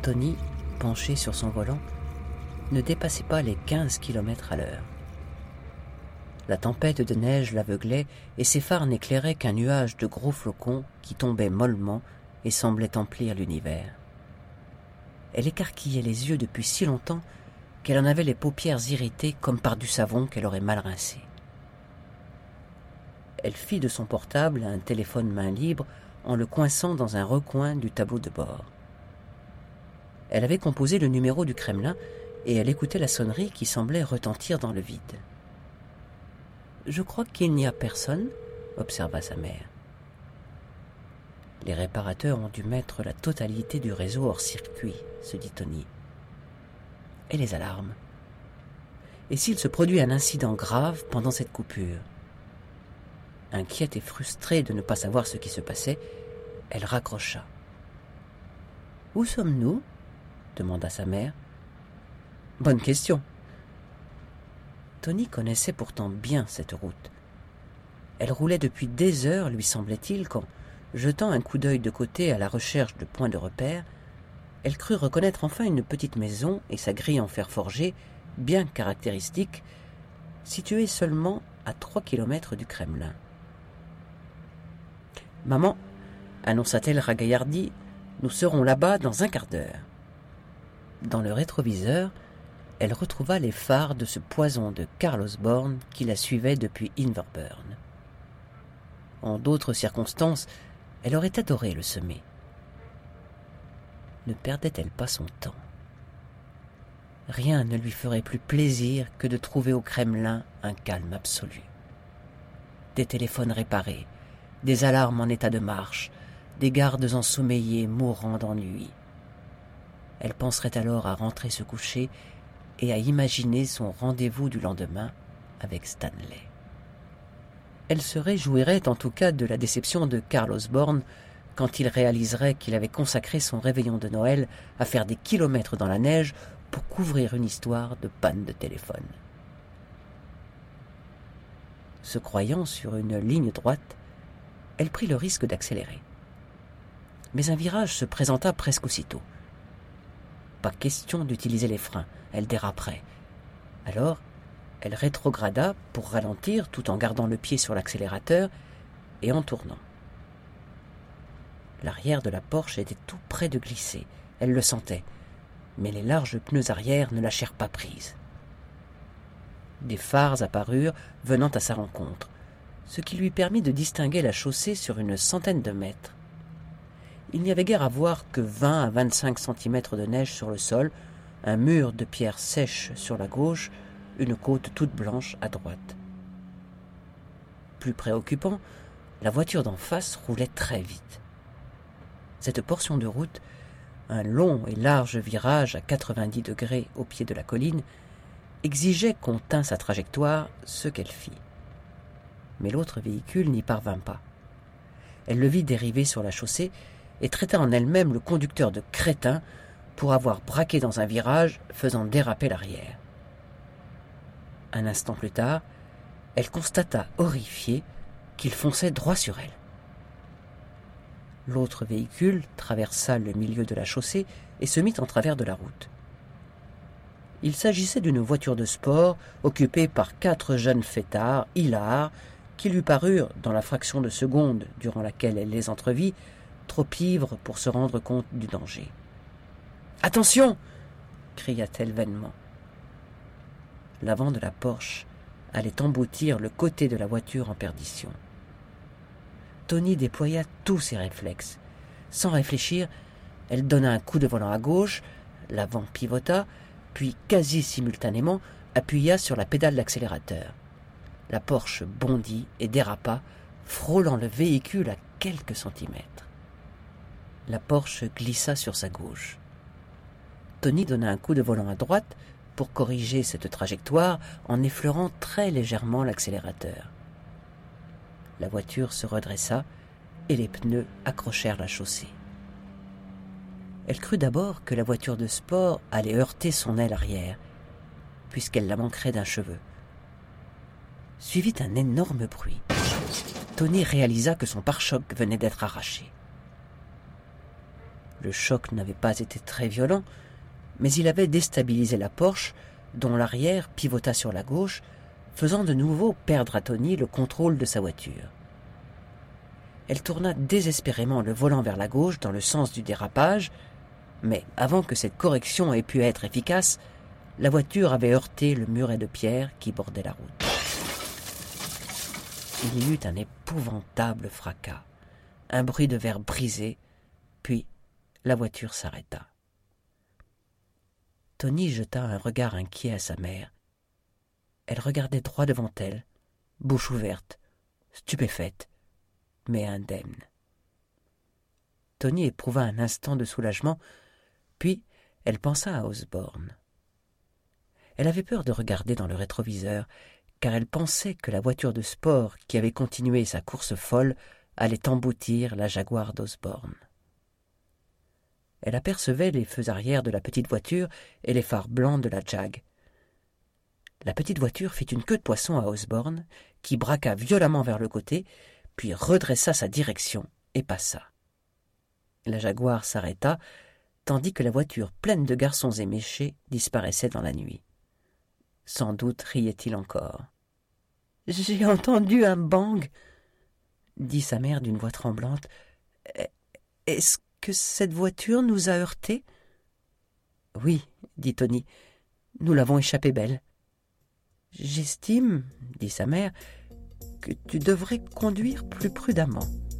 Tony, penché sur son volant, ne dépassait pas les 15 km à l'heure. La tempête de neige l'aveuglait et ses phares n'éclairaient qu'un nuage de gros flocons qui tombaient mollement et semblaient emplir l'univers. Elle écarquillait les yeux depuis si longtemps qu'elle en avait les paupières irritées comme par du savon qu'elle aurait mal rincé. Elle fit de son portable un téléphone main libre en le coinçant dans un recoin du tableau de bord. Elle avait composé le numéro du Kremlin et elle écoutait la sonnerie qui semblait retentir dans le vide. « Je crois qu'il n'y a personne, » observa sa mère. « Les réparateurs ont dû mettre la totalité du réseau hors circuit, » se dit Tony. « Et les alarmes ? Et s'il se produit un incident grave pendant cette coupure ?» Inquiète et frustrée de ne pas savoir ce qui se passait, elle raccrocha. « Où sommes-nous ? » demanda sa mère. « Bonne question. » Tony connaissait pourtant bien cette route. Elle roulait depuis des heures, lui semblait-il, quand, jetant un coup d'œil de côté à la recherche de points de repère, elle crut reconnaître enfin une petite maison et sa grille en fer forgé, bien caractéristique, située seulement à 3 km du Kremlin. « Maman, annonça-t-elle ragaillardie, nous serons là-bas dans un quart d'heure. » Dans le rétroviseur, elle retrouva les phares de ce poison de Carlos Born qui la suivait depuis Inverburn. En d'autres circonstances, elle aurait adoré le semer. Ne perdait-elle pas son temps ? Rien ne lui ferait plus plaisir que de trouver au Kremlin un calme absolu. Des téléphones réparés, des alarmes en état de marche, des gardes ensommeillés mourant d'ennui. Elle penserait alors à rentrer se coucher et à imaginer son rendez-vous du lendemain avec Stanley. Elle se réjouirait en tout cas de la déception de Carlos Born quand il réaliserait qu'il avait consacré son réveillon de Noël à faire des kilomètres dans la neige pour couvrir une histoire de panne de téléphone. Se croyant sur une ligne droite, elle prit le risque d'accélérer. Mais un virage se présenta presque aussitôt. Pas question d'utiliser les freins, elle déraperait. Alors, elle rétrograda pour ralentir tout en gardant le pied sur l'accélérateur et en tournant. L'arrière de la Porsche était tout près de glisser, elle le sentait, mais les larges pneus arrière ne lâchèrent pas prise. Des phares apparurent venant à sa rencontre, ce qui lui permit de distinguer la chaussée sur une centaine de mètres. Il n'y avait guère à voir que 20 à 25 cm de neige sur le sol, un mur de pierres sèches sur la gauche, une côte toute blanche à droite. Plus préoccupant, la voiture d'en face roulait très vite. Cette portion de route, un long et large virage à 90 degrés au pied de la colline, exigeait qu'on tînt sa trajectoire, ce qu'elle fit. Mais l'autre véhicule n'y parvint pas. Elle le vit dériver sur la chaussée et traita en elle-même le conducteur de crétin pour avoir braqué dans un virage faisant déraper l'arrière. Un instant plus tard, elle constata, horrifiée, qu'il fonçait droit sur elle. L'autre véhicule traversa le milieu de la chaussée et se mit en travers de la route. Il s'agissait d'une voiture de sport occupée par 4 jeunes fêtards, hilars, qui lui parurent, dans la fraction de seconde durant laquelle elle les entrevit, trop ivres pour se rendre compte du danger. « Attention !» cria-t-elle vainement. L'avant de la Porsche allait emboutir le côté de la voiture en perdition. Tony déploya tous ses réflexes. Sans réfléchir, elle donna un coup de volant à gauche, l'avant pivota, puis quasi simultanément appuya sur la pédale d'accélérateur. La Porsche bondit et dérapa, frôlant le véhicule à quelques centimètres. La Porsche glissa sur sa gauche. Tony donna un coup de volant à droite pour corriger cette trajectoire en effleurant très légèrement l'accélérateur. La voiture se redressa et les pneus accrochèrent la chaussée. Elle crut d'abord que la voiture de sport allait heurter son aile arrière, puisqu'elle la manquerait d'un cheveu. Suivit un énorme bruit. Tony réalisa que son pare-choc venait d'être arraché. Le choc n'avait pas été très violent, mais il avait déstabilisé la Porsche, dont l'arrière pivota sur la gauche, faisant de nouveau perdre à Tony le contrôle de sa voiture. Elle tourna désespérément le volant vers la gauche dans le sens du dérapage, mais avant que cette correction ait pu être efficace, la voiture avait heurté le muret de pierre qui bordait la route. Il y eut un épouvantable fracas, un bruit de verre brisé, puis la voiture s'arrêta. Tony jeta un regard inquiet à sa mère. Elle regardait droit devant elle, bouche ouverte, stupéfaite, mais indemne. Tony éprouva un instant de soulagement, puis elle pensa à Osborne. Elle avait peur de regarder dans le rétroviseur, car elle pensait que la voiture de sport qui avait continué sa course folle allait emboutir la Jaguar d'Osborne. Elle apercevait les feux arrière de la petite voiture et les phares blancs de la Jag. La petite voiture fit une queue de poisson à Osborne, qui braqua violemment vers le côté, puis redressa sa direction et passa. La Jaguar s'arrêta, tandis que la voiture pleine de garçons éméchés disparaissait dans la nuit. Sans doute riait-il encore. « J'ai entendu un bang !» dit sa mère d'une voix tremblante. « Est-ce que cette voiture nous a heurtés ?»« Oui, » dit Tony, « nous l'avons échappé belle. »« J'estime, » dit sa mère, « que tu devrais conduire plus prudemment. »